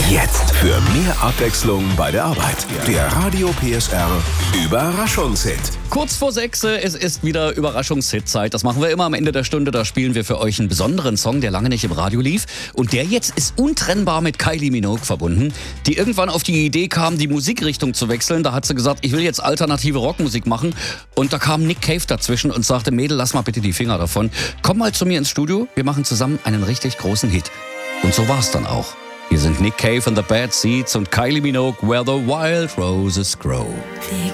Jetzt für mehr Abwechslung bei der Arbeit. Der Radio PSR Überraschungshit. Kurz vor 6, es ist wieder Überraschungshit-Zeit. Das machen wir immer am Ende der Stunde. Da spielen wir für euch einen besonderen Song, der lange nicht im Radio lief. Und der jetzt ist untrennbar mit Kylie Minogue verbunden, die irgendwann auf die Idee kam, die Musikrichtung zu wechseln. Da hat sie gesagt, ich will jetzt alternative Rockmusik machen. Und da kam Nick Cave dazwischen und sagte, Mädel, lass mal bitte die Finger davon. Komm mal zu mir ins Studio, wir machen zusammen einen richtig großen Hit. Und so war's dann auch. Hier sind Nick Cave and the Bad Seeds und Kylie Minogue, Where the Wild Roses Grow.